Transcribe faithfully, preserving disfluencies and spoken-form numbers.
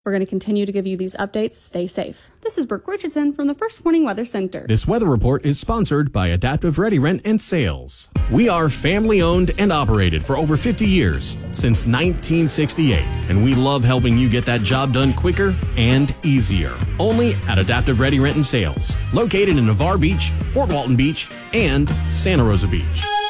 We're going to continue to give you these updates. Stay safe. This is Brooke Richardson from the First Warning Weather Center. This weather report is sponsored by Adaptive Ready Rent and Sales. We are family owned and operated for over fifty years, since nineteen sixty-eight, and we love helping you get that job done quicker and easier. Only at Adaptive Ready Rent and Sales, located in Navarre Beach, Fort Walton Beach, and Santa Rosa Beach.